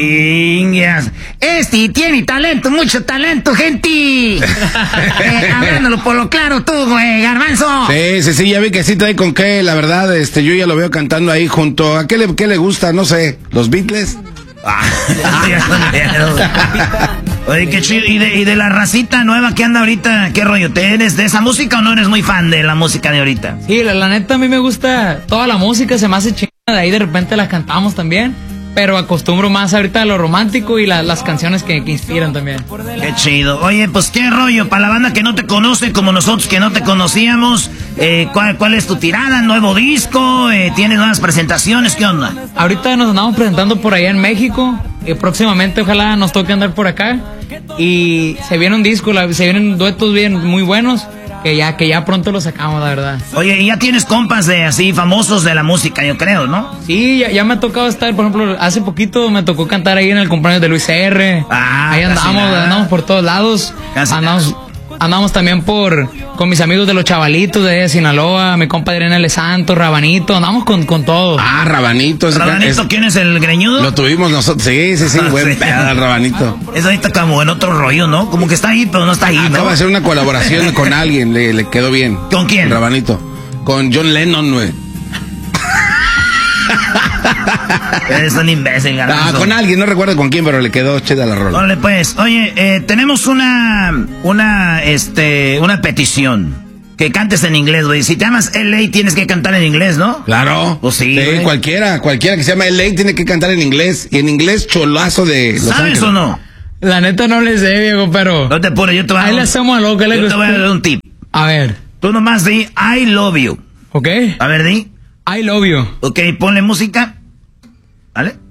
Tiene talento, mucho talento, gente. Hablándolo por lo claro tú, güey, Garbanzo. Sí, ya vi que sí trae con qué, la verdad, yo ya lo veo cantando ahí junto a, ¿qué le gusta? No sé, ¿los Beatles? Oye, qué chido. ¿Y de la racita nueva que anda ahorita, qué rollo? ¿Te eres de esa música o no eres muy fan de la música de ahorita? Sí, la neta a mí me gusta toda la música, se me hace chingada, de ahí de repente las cantamos también. Pero acostumbro más ahorita a lo romántico y las canciones que inspiran también. Qué chido. Oye, pues qué rollo, para la banda que no te conoce, como nosotros que no te conocíamos, ¿cuál es tu tirada? ¿Nuevo disco? ¿Tienes nuevas presentaciones? ¿Qué onda? Ahorita nos andamos presentando por allá en México. Próximamente ojalá nos toque andar por acá. Y se viene un disco, se vienen duetos bien muy buenos. Que ya pronto lo sacamos, la verdad. Oye, y ya tienes compas de así famosos de la música, yo creo, ¿no? Sí, ya me ha tocado estar, por ejemplo, hace poquito me tocó cantar ahí en el cumpleaños de Luis R. Ahí andamos por todos lados. Andamos también con mis amigos de los Chavalitos de Sinaloa, mi compa Adrián L. Santos, Rabanito, andamos con todo. Rabanito. ¿Rabanito quién es, el greñudo? Lo tuvimos nosotros, sí, buen pedo el Rabanito. Es ahorita como en otro rollo, ¿no? Como que está ahí, pero no está ahí, ¿no? Acaba de hacer una colaboración con alguien, le quedó bien. ¿Con quién? Rabanito. Con John Lennon, güey. Eres un imbécil, Garbanzo. Con alguien, no recuerdo con quién, pero le quedó chida la rola. Órale, pues. Oye, tenemos una petición. Que cantes en inglés, güey. Si te llamas LA, tienes que cantar en inglés, ¿no? Claro. Pues sí, cualquiera que se llama LA tiene que cantar en inglés. Y en inglés cholazo de Los Ángeles. ¿Sabes o no? La neta no le sé, Diego, pero... No te apures, yo te voy a dar un tip. A ver. Tú nomás di I love you. ¿Ok? A ver, di I love you. Ok, ponle música. ¿Vale?